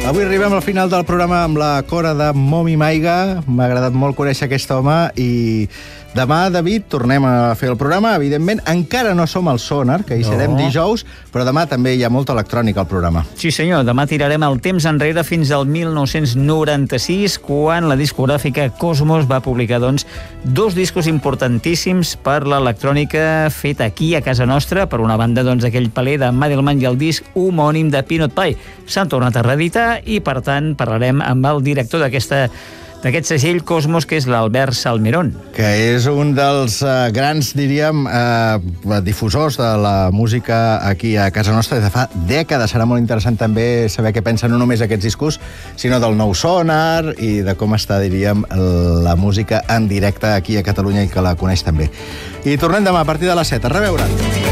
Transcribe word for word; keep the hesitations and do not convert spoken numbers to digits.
Avui arribem al final del programa amb la Cora de Momi Maiga. M'ha agradat molt conèixer aquest home i demà, David, tornem a fer el programa. Evidentment, encara no som al Sonar, que hi serem No. dijous, però demà també hi ha molta electrònica al programa. Sí, senyor. Demà tirarem el temps enrere fins al mil nou-cents noranta-sis, quan la discogràfica Cosmos va publicar, doncs, dos discos importantíssims per l'electrònica feta aquí, a casa nostra. Per una banda, doncs, aquell paler de Madelman i el disc homònim de Peanut Pie. S'han tornat a reeditar i, per tant, parlarem amb el director d'aquesta d'aquest segell Cosmos, que és l'Albert Salmerón. Que és un dels uh, grans, diríem, uh, difusors de la música aquí a casa nostra des de fa dècades. Serà molt interessant també saber què pensa no només aquests discos, sinó del nou Sonar i de com està, diríem, la música en directe aquí a Catalunya i que la coneix també. I tornem demà a partir de les set. A reveure.